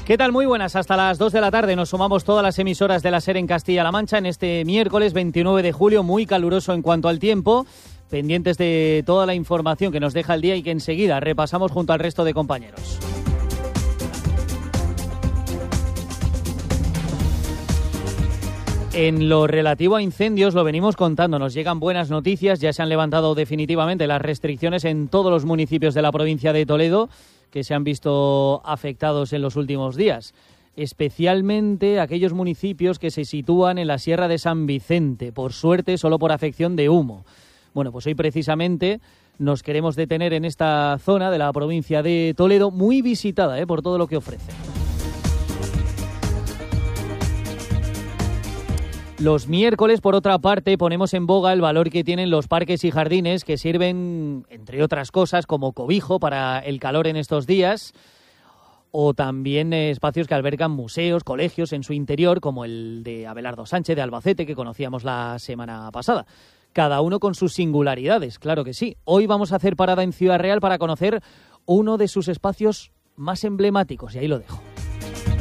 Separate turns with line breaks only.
¿Qué tal? Muy buenas. Hasta las 2 de la tarde nos sumamos todas las emisoras de la SER en Castilla-La Mancha en este miércoles 29 de julio, muy caluroso en cuanto al tiempo. Pendientes de toda la información que nos deja el día y que enseguida repasamos junto al resto de compañeros. En lo relativo a incendios, lo venimos contando, nos llegan buenas noticias, ya se han levantado definitivamente las restricciones en todos los municipios de la provincia de Toledo que se han visto afectados en los últimos días, especialmente aquellos municipios que se sitúan en la Sierra de San Vicente, por suerte solo por afección de humo. Bueno, pues hoy precisamente nos queremos detener en esta zona de la provincia de Toledo, muy visitada por todo lo que ofrece. Los miércoles, por otra parte, ponemos en boga el valor que tienen los parques y jardines que sirven, entre otras cosas, como cobijo para el calor en estos días, o también espacios que albergan museos, colegios en su interior, como el de Abelardo Sánchez de Albacete, que conocíamos la semana pasada. Cada uno con sus singularidades, claro que sí. Hoy vamos a hacer parada en Ciudad Real para conocer uno de sus espacios más emblemáticos, y ahí lo dejo.